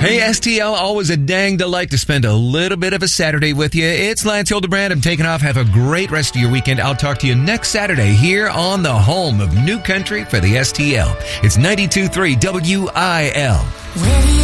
Hey, STL, always a dang delight to spend a little bit of a Saturday with you. It's Lance Hildebrand. I'm taking off. Have a great rest of your weekend. I'll talk to you next Saturday here on the home of New Country for the STL. It's 92.3 WIL.